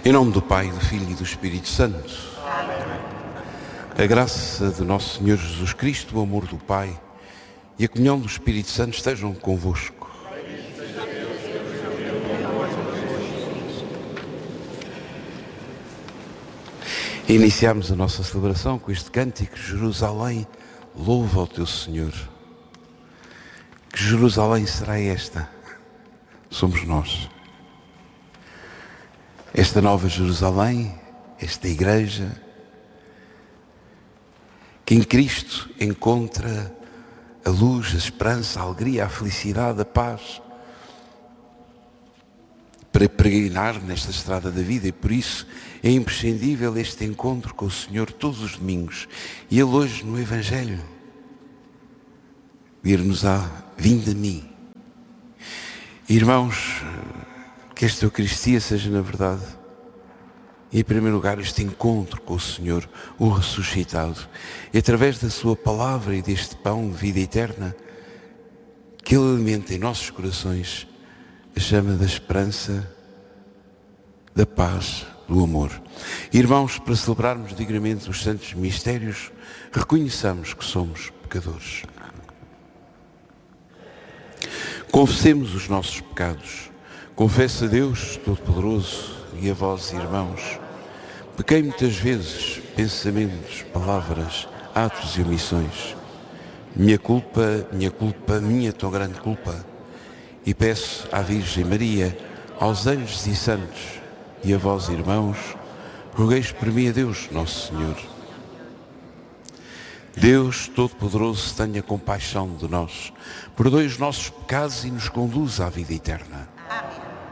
Em nome do Pai, do Filho e do Espírito Santo. A graça de nosso Senhor Jesus Cristo, o amor do Pai e a comunhão do Espírito Santo estejam convosco. Iniciamos a nossa celebração com este cântico: Jerusalém, louva o teu Senhor. Que Jerusalém será esta? Somos nós. Esta nova Jerusalém, esta igreja, que em Cristo encontra a luz, a esperança, a alegria, a felicidade, a paz, para peregrinar nesta estrada da vida, e por isso é imprescindível este encontro com o Senhor todos os domingos. E Ele hoje no Evangelho dir-nos-á: vinde a mim. Irmãos, que esta Eucaristia seja, na verdade, em primeiro lugar, este encontro com o Senhor, o ressuscitado, e através da sua palavra e deste pão de vida eterna, que Ele alimente em nossos corações a chama da esperança, da paz, do amor. Irmãos, para celebrarmos dignamente os santos mistérios, reconheçamos que somos pecadores. Confessemos os nossos pecados. Confesso a Deus Todo-Poderoso e a vós, irmãos, pequei muitas vezes, pensamentos, palavras, atos e omissões. Minha culpa, minha tão grande culpa. E peço à Virgem Maria, aos anjos e santos e a vós, irmãos, rogueis por mim a Deus, nosso Senhor. Deus Todo-Poderoso, tenha compaixão de nós, perdoe os nossos pecados e nos conduza à vida eterna. Amém.